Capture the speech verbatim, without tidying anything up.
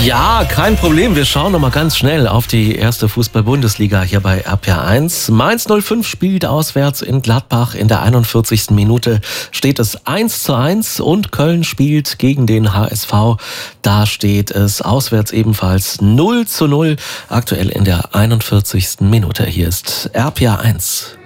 Ja, kein Problem. Wir schauen noch mal ganz schnell auf die erste Fußball-Bundesliga hier bei R P R eins. Mainz null fünf spielt auswärts in Gladbach. In der einundvierzigsten Minute steht es eins zu eins und Köln spielt gegen den H S V. Da steht es auswärts ebenfalls null zu null. Aktuell in der einundvierzigsten Minute. Hier ist R P R eins.